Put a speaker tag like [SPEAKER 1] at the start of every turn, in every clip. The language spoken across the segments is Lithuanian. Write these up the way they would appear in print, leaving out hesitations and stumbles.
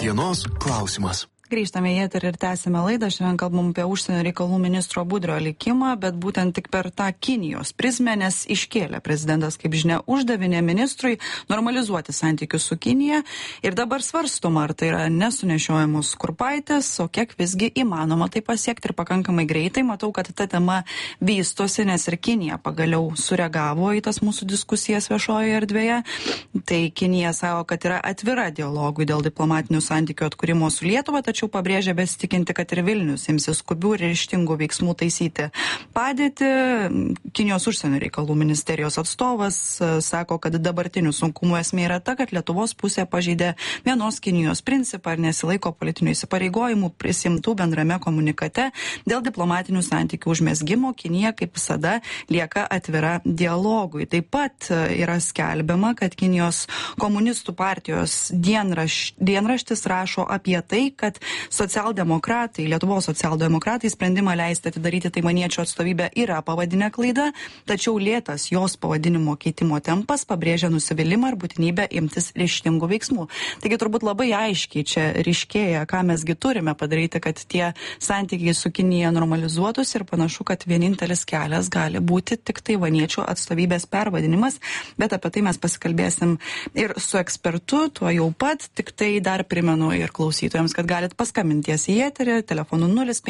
[SPEAKER 1] Dienos klausimas.
[SPEAKER 2] Grįžtame į eterį ir tęsime laidą. Šiandien kalbam apie užsienio reikalų ministro Budrio likimą, bet būtent tik per tą Kinijos prizmę, nes iškėlė prezidentas, kaip žinia, uždavinė ministrui normalizuoti santykius su Kinija. Ir dabar svarstoma, ar tai yra nesunešiojamos kurpaitės, o kiek visgi įmanoma tai pasiekti ir pakankamai greitai. Matau, kad ta tema vystosi, nes ir Kinija pagaliau sureagavo į tas mūsų diskusijas viešojoje erdvėje. Tai Kinija sako, kad yra atvira dialogui dėl diplomatinių santykių atkūrimo su Lietuva, tačiau pabrėžia besitikinti, kad ir Vilnius imsis skubių ir ryžtingų veiksmų taisyti padėtį. Kinijos užsienio reikalų ministerijos atstovas sako, kad dabartinių sunkumų esmė yra ta, kad Lietuvos pusė pažeidė vienos Kinijos principą ir nesilaiko politinių įsipareigojimų prisimtų bendrame komunikate dėl diplomatinių santykių užmesgymo. Kinija, kaip visada, lieka atvira dialogui. Taip pat yra skelbiama, kad Kinijos komunistų partijos dienraštis rašo apie tai, kad socialdemokratai, Lietuvos socialdemokratai sprendimą leisti atidaryti taivaniečių atstovybę yra pavadinę klaida, tačiau lėtas jos pavadinimo keitimo tempas pabrėžia nusivylimą ir būtinybę imtis ryžtingų veiksmų. Taigi turbūt labai aiškiai čia ryškėja, ką mesgi turime padaryti, kad tie santykiai su Kinija normalizuotųsi ir panašu, kad vienintelis kelias gali būti tik taivaniečių atstovybės pervadinimas, bet apie tai mes pasikalbėsim ir su ekspertu, tuo jau pat, tik tai dar primenu ir klausytojams, kad galit paskambinties į eterį telefonu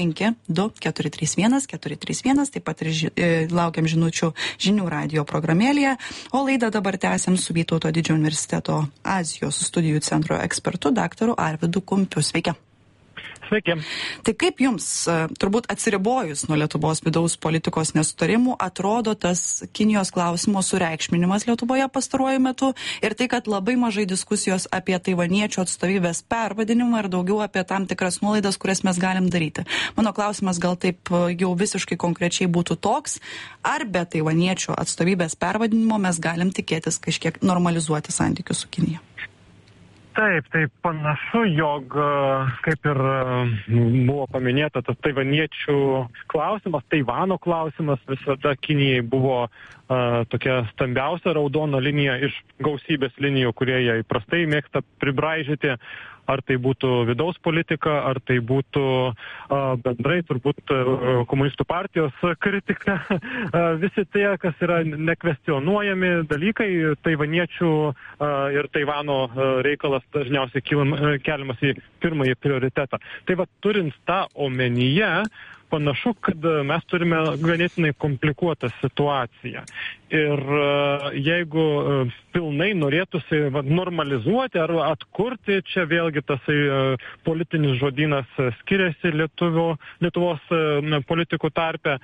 [SPEAKER 2] 052-431-431, taip pat ir laukiam žinučių žinių radio programėlėje, o laidą dabar tęsiam su Vytauto Didžiojo universiteto Azijos studijų centro ekspertu daktaru Arvydu Kumpiu. Sveiki.
[SPEAKER 3] Sveiki.
[SPEAKER 2] Tai kaip jums, turbūt atsiribojus nuo Lietuvos vidaus politikos nesutarimų, atrodo tas Kinijos klausimo sureikšminimas Lietuvoje pastaruoju metu ir tai, kad labai mažai diskusijos apie taivaniečių atstovybės pervadinimą ir daugiau apie tam tikras nuolaidas, kurias mes galim daryti. Mano klausimas gal taip jau visiškai konkrečiai būtų toks, ar be taivaniečių atstovybės pervadinimo mes galim tikėtis kažkiek normalizuoti santykius su Kinija?
[SPEAKER 3] Taip, tai panašu, jog, kaip ir buvo paminėta, tas taivaniečių klausimas, Taivano klausimas visada Kinijai buvo tokia stambiausia raudona linija iš gausybės linijų, kurie jie įprastai mėgsta pribraižyti. Ar tai būtų vidaus politika, ar tai būtų bendrai turbūt komunistų partijos kritika. Visi tie, kas yra nekvestionuojami dalykai, taivaniečių ir Taivano reikalas dažniausiai keliamas į pirmąjį prioritetą. Tai va, turint tą omenyje, panašu, kad mes turime ganėtinai komplikuotą situaciją. Ir jeigu pilnai norėtųsi normalizuoti ar atkurti, čia vėlgi tasai politinis žodynas skiriasi Lietuvos politikų tarpe,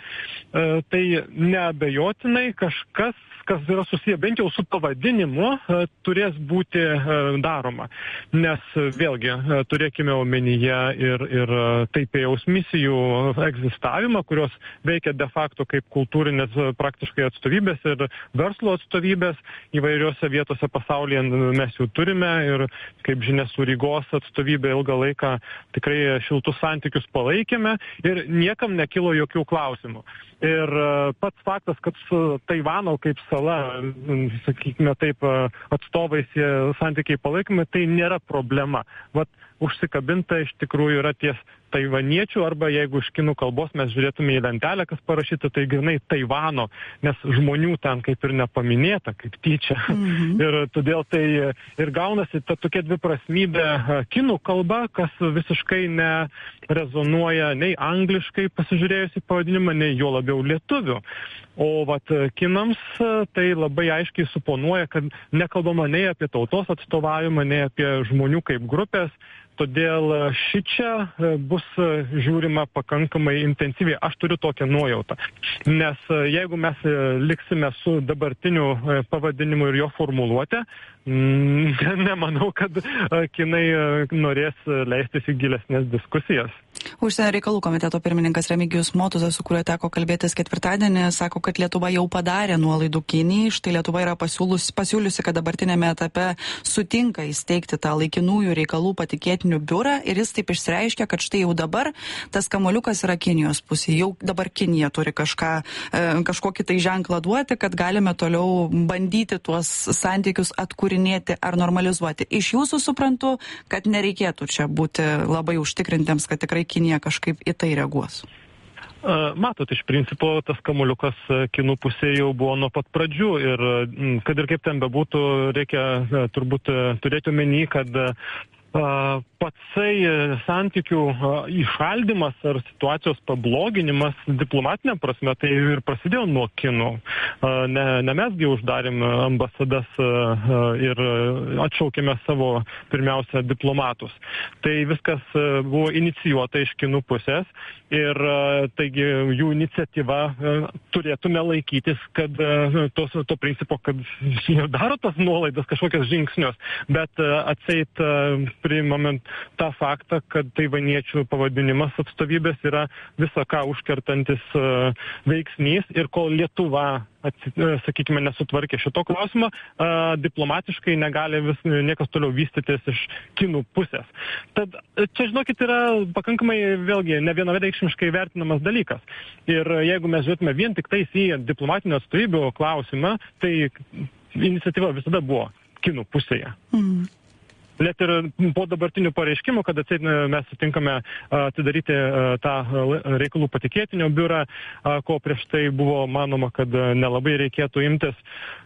[SPEAKER 3] tai neabejotinai kažkas, kas yra susiję bent jau su pavadinimu, turės būti daroma. Nes vėlgi turėkime omenyje ir Taipėjaus misijų egzistavimą, kurios veikia de facto kaip kultūrinės praktiškai atstovybės ir verslo atstovybės įvairiose vietose pasaulyje mes jų turime ir, kaip žinia, su Rygos atstovybė ilgą laiką tikrai šiltus santykius palaikėme ir niekam nekilo jokių klausimų. Ir pats faktas, kad su Taivano kaip sala, sakykime taip, atstovais santykiai palaikomi, tai nėra problema. Vat užsikabinta iš tikrųjų yra ties taivaniečių, arba jeigu iš kinų kalbos mes žiūrėtume į lentelę, kas parašyta, tai grynai Taivano, nes žmonių ten kaip ir nepaminėta, kaip tyčia. Ir todėl tai ir gaunasi ta tokia dviprasmybė kinų kalba, kas visiškai nerezonuoja nei angliškai pasižiūrėjus į pavadinimą, nei jo labiau lietuvių. O vat kinams tai labai aiškiai suponuoja, kad nekalbama nei apie tautos atstovavimą, nei apie žmonių kaip grupės. Todėl šičia bus žiūrima pakankamai intensyviai. Aš turiu tokią nuojautą. Nes jeigu mes liksime su dabartiniu pavadinimu ir jo formuluotė, nemanau, kad kinai norės leistis į gilesnės diskusijas.
[SPEAKER 2] Užsienio reikalų komiteto pirmininkas Remigijus Motuzas, su kuriuo teko kalbėtis ketvirtadienį, sako, kad Lietuva jau padarė nuolaidų Kinijai. Štai Lietuva yra pasiūliusi, kad dabartinėme etape sutinka įsteigti tą laikinųjų reikalų patikėtinių biurą ir jis taip išsireiškia, kad štai jau dabar tas kamuoliukas yra Kinijos pusėje. Jau dabar Kinija turi kažkokį tai ženklą duoti, kad galime toliau bandyti tuos santykius atkūrinėti ar normalizuoti. Iš jūsų suprantu, kad nereikėtų čia būti labai užtikrintiems, kad tikrai Kinija kažkaip į tai reaguos.
[SPEAKER 3] Matot, iš principo tas kamuoliukas kinų pusėje jau buvo nuo pat pradžių ir kad ir kaip ten bebūtų, reikia turbūt turėti omeny, kad patsai santykių įšaldymas ar situacijos pabloginimas diplomatinė prasme, tai ir prasidėjo nuo kinų. Ne mesgi uždarėm ambasadas ir atšaukėme savo pirmiausia diplomatus. Tai viskas buvo inicijuota iš kinų pusės ir taigi jų iniciatyva turėtume laikytis, kad to principo, kad jie daro tas nuolaidas, kažkokias žingsnius, bet atseit priimame tą faktą, kad taivaniečių pavadinimas atstovybės yra visą ką užkertantis veiksnys ir kol Lietuva, sakykime, nesutvarkė šito klausimo, diplomatiškai negali niekas toliau vystytis iš kinų pusės. Tad čia, žinokit, yra pakankamai vėlgi nevienareikšmiškai vertinamas dalykas. Ir jeigu mes žiūrėtume vien tik tais į diplomatinio atstovybių klausimą, tai iniciatyva visada buvo kinų pusėje. Net ir po dabartinių pareiškimų, kad atseit mes sutinkame atidaryti tą reikalų patikėtinio biurą, ko prieš tai buvo manoma, kad nelabai reikėtų imtis.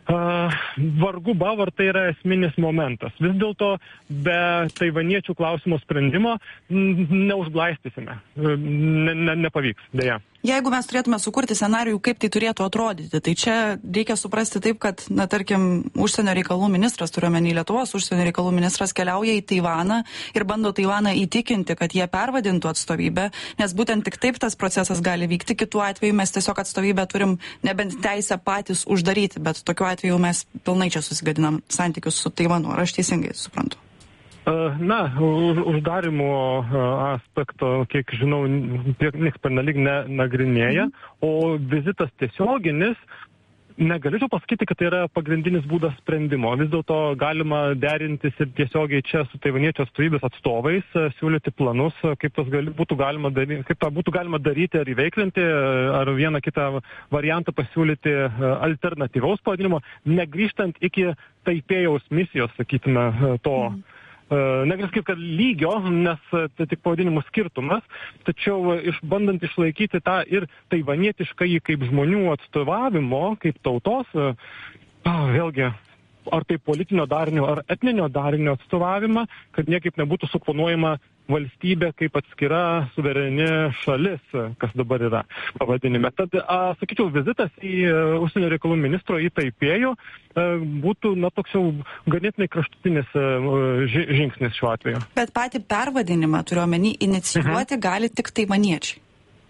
[SPEAKER 3] Vargu bau, ar tai yra esminis momentas. Vis dėlto be taivaniečių klausimo sprendimo neužglaistysime. Nepavyks, deja.
[SPEAKER 2] Jeigu mes turėtume sukurti scenarijų, kaip tai turėtų atrodyti, tai čia reikia suprasti taip, kad, tarkim, užsienio reikalų ministras, turiuomenį Lietuvos užsienio reikalų ministras, keliauja į Taivaną ir bando Taivaną įtikinti, kad jie pervadintų atstovybę, nes būtent tik taip tas procesas gali vykti. Kitu atveju mes tiesiog atstovybę turim nebent teisę patys uždaryti, bet tokiu atveju mes pilnai čia susigadinam santykius su Taivanu. Ar aš teisingai suprantu?
[SPEAKER 3] Na, uždarimo aspekto, kiek žinau, nieks pernelyg nenagrinėja, o vizitas tiesioginis, negalėčiau pasakyti, kad tai yra pagrindinis būdas sprendimo. Vis dėlto galima derintis ir tiesiogiai čia su taivaniečių atstovybės atstovais, siūlyti planus, kaip tą būtų galima daryti ar įveiklinti, ar vieną kitą variantą pasiūlyti alternatyvaus pavadinimo, negrįžtant iki Taipėjaus misijos, sakytume, to. Negaliu sakyti, kad lygio, nes tai tik pavadinimų skirtumas, tačiau bandant išlaikyti tą ir taivanietiškai kaip žmonių atstovavimo, kaip tautos, vėlgi, ar tai politinio darinio, ar etninio darinio atstovavimą, kad niekaip nebūtų suponuojama valstybė kaip atskira suvereni šalis, kas dabar yra pavadinime. Tad, sakyčiau, vizitas į užsienio reikalų ministro į Taipėjų būtų, toks jau ganėtinai kraštutinis žingsnis šiuo atveju. Bet
[SPEAKER 2] patį pervadinimą, turiuomenį, inicijuoti gali tik taivaniečiai.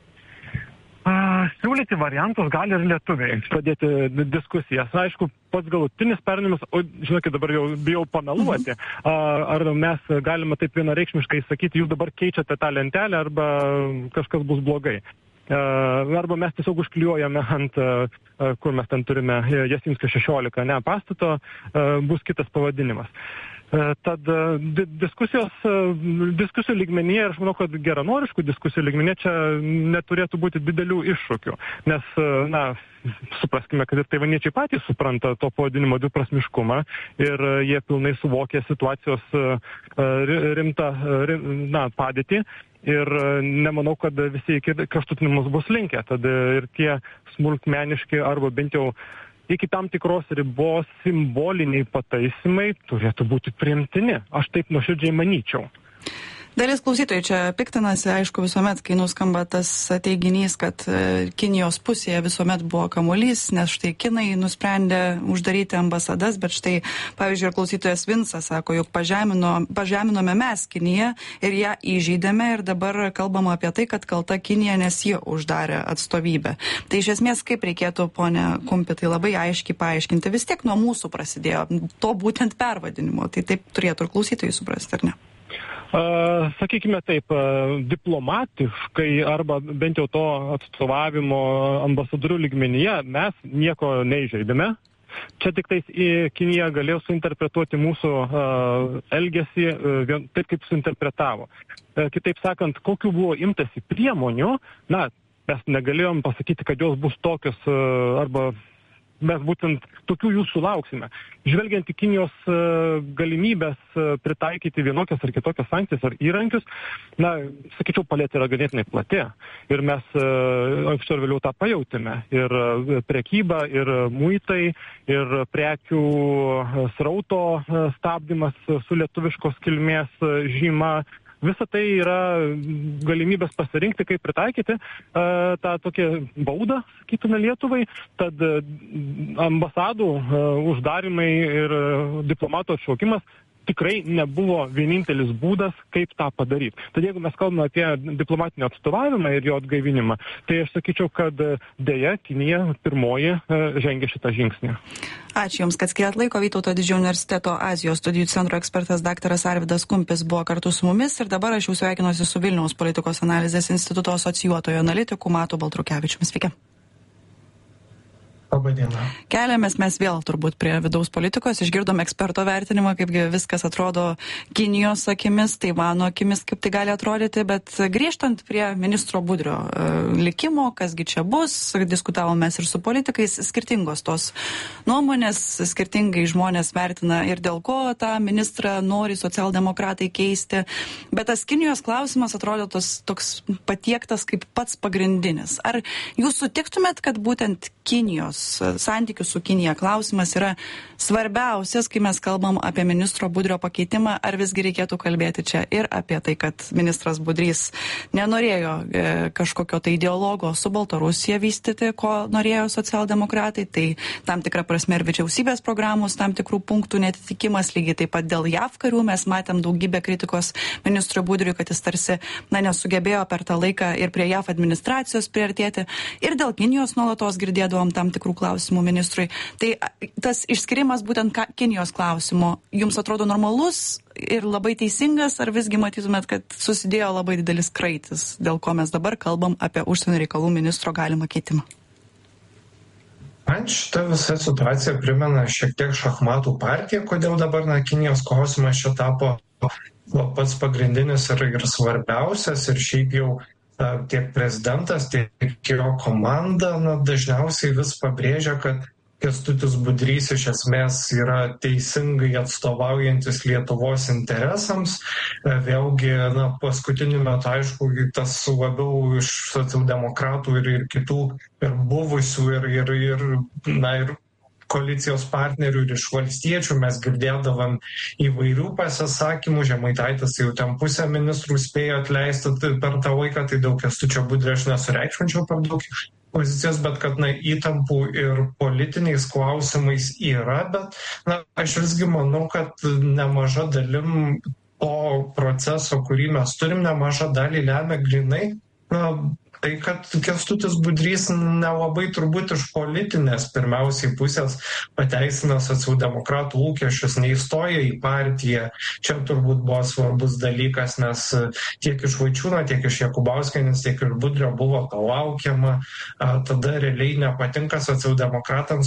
[SPEAKER 3] Siūlyti variantus gali ir lietuviai pradėti diskusijas. Aišku, pats galutinis perėmimas, o žinokit, dabar jau bijau pameluoti, ar mes galime taip vienareikšmiškai sakyti, jūs dabar keičiate tą lentelę arba kažkas bus blogai. Arba mes tiesiog užklijuojame ant, kur mes ten turime, Jasinskio 16, pastato, bus kitas pavadinimas. Tad diskusijų lygmenyje, ir aš manau, kad geranoriškų diskusijų lygmenyje čia neturėtų būti didelių iššūkių, nes, supraskime, kad ir taivaniečiai patys supranta to pavadinimo dviprasmiškumą ir jie pilnai suvokia situacijos rimtą padėtį. Ir nemanau, kad visi iki kraštutinumus bus linkę. Tad ir tie smulkmeniški arba bent jau iki tam tikros ribos simboliniai pataisimai turėtų būti priimtini. Aš taip nuoširdžiai manyčiau.
[SPEAKER 2] Dalis klausytojų čia piktinasi, aišku, visuomet, kai nuskamba tas teiginys, kad Kinijos pusėje visuomet buvo kamuolys, nes štai kinai nusprendė uždaryti ambasadas, bet štai, pavyzdžiui, klausytojas Vinsas sako, jog pažeminome mes Kiniją ir ją įžeidėme ir dabar kalbama apie tai, kad kalta Kinija, nes ji uždarė atstovybę. Tai iš esmės, kaip reikėtų, ponia Kumpi, tai labai aiškiai paaiškinti, vis tiek nuo mūsų prasidėjo to būtent pervadinimo, tai taip turėtų ir klausytojai suprasti, ar ne?
[SPEAKER 3] Sakykime taip, diplomatiškai arba bent jau to atstovavimo ambasadorių lygmenyje mes nieko neįžeidėme. Čia tik tais Kinija galėjo suinterpretuoti mūsų elgesį taip, kaip suinterpretavo. Kitaip sakant, kokiu buvo imtasi priemonių, mes negalėjom pasakyti, kad jos bus tokios arba mes būtent tokių jų sulauksime. Žvelgiant į Kinijos galimybės pritaikyti vienokias ar kitokias sankcijas ar įrankius, sakyčiau, paletė yra ganėtinai plati. Ir mes anksčiau ir vėliau tą pajautėme. Ir prekyba, ir muitai, ir prekių srauto stabdymas su lietuviškos kilmės žyma. Visa tai yra galimybės pasirinkti, kaip pritaikyti tą tokią baudą, sakytume, Lietuvai. Tad ambasadų uždarimai ir diplomatų atšaukimas tikrai nebuvo vienintelis būdas, kaip tą padaryti. Tad jeigu mes kalbame apie diplomatinį atstovavimą ir jo atgaivinimą, tai aš sakyčiau, kad dėja Kinija pirmoji žengė šitą žingsnį.
[SPEAKER 2] Ačiū Jums, kad skiriat laiko. Vytauto Didžiojo universiteto Azijos studijų centro ekspertas daktaras Arvydas Kumpis buvo kartu su mumis ir dabar aš jau sveikinuosi su Vilniaus politikos analizės instituto asocijuotojo analitiku Matu Baltrukevičiumi. Sveiki.
[SPEAKER 1] Labadiena.
[SPEAKER 2] Keliamės mes vėl turbūt prie vidaus politikos, išgirdom eksperto vertinimą, kaipgi viskas atrodo Kinijos akimis, Taivano akimis, kaip tai gali atrodyti, bet grįžtant prie ministro Budrio likimo, kasgi čia bus, diskutavom mes ir su politikais, skirtingos tos nuomonės, skirtingai žmonės vertina ir dėl ko tą ministrą nori socialdemokratai keisti, bet tas Kinijos klausimas atrodo toks patiektas kaip pats pagrindinis. Ar jūs sutiktumėt, kad būtent Kinijos santykių su Kinija klausimas yra svarbiausias, kai mes kalbam apie ministro Budrio pakeitimą, ar visgi reikėtų kalbėti čia ir apie tai, kad ministras Budrys nenorėjo kažkokio tai dialogo su Baltarusija vystyti, ko norėjo socialdemokratai, tai tam tikra prasme ir vyriausybės programos tam tikrų punktų netitikimas, lygiai taip pat dėl JAV karių mes matėm daugybę kritikos ministrui Budriui, kad jis tarsi nesugebėjo per tą laiką ir prie JAV administracijos priartėti, ir dėl Kinijos nuolatos girdėdavom tam tikrų klausimų ministrui. Tai tas išskirimas būtent Kinijos klausimo jums atrodo normalus ir labai teisingas, ar visgi matytumėt, kad susidėjo labai didelis kraitis, dėl ko mes dabar kalbam apie užsienio reikalų ministro galimą keitimą?
[SPEAKER 1] Man šita visa situacija primena šiek tiek šachmatų partiją, kodėl dabar Kinijos klausimas čia tapo pats pagrindinis ir svarbiausias, ir šiaip jau tiek prezidentas, tiek jo komanda dažniausiai vis pabrėžia, kad Kęstutis Budrys iš esmės yra teisingai atstovaujantis Lietuvos interesams. Vėlgi, paskutiniu metu, aišku, tas labiau iš socialdemokratų ir kitų, ir buvusių, ir koalicijos partnerių ir iš valstiečių mes girdėdavom įvairių pasisakymų. Žemaitaitis jau ten pusę ministrų spėjo atleisti per tą laiką, tai daug Kęstučio Budrio aš nesureikšminčiau per daug pozicijos, bet kad įtampų ir politiniais klausimais yra, bet aš visgi manau, kad nemaža dalim to proceso, kurį mes turim, nemaža dalį lemia grinai tai, kad Kęstutis Budrys nelabai turbūt iš politinės pirmiausiai pusės pateisina socialdemokratų lūkesčius, neįstoja į partiją. Čia turbūt buvo svarbus dalykas, nes tiek iš Vaičiūno, tiek iš Jakubauskienės, tiek ir Budrio buvo to laukiama. Tada realiai nepatinka socialdemokratams,